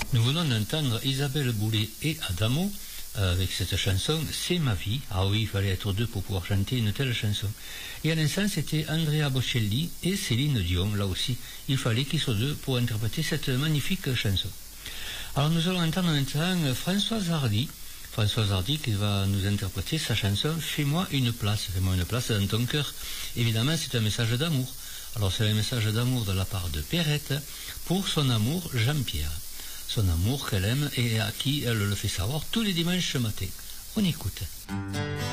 Nous venons d'entendre Isabelle Boulay et Adamo avec cette chanson C'est ma vie. Ah oui, il fallait être deux pour pouvoir chanter une telle chanson. Et à l'instant, c'était Andrea Bocelli et Céline Dion. Là aussi, il fallait qu'ils soient deux pour interpréter cette magnifique chanson. Alors nous allons entendre maintenant Françoise Hardy. Françoise Hardy qui va nous interpréter sa chanson Fais-moi une place. Fais-moi une place dans ton cœur. Évidemment, c'est un message d'amour. Alors c'est un message d'amour de la part de Perrette pour son amour Jean-Pierre. Son amour qu'elle aime et à qui elle le fait savoir tous les dimanches matin. On écoute.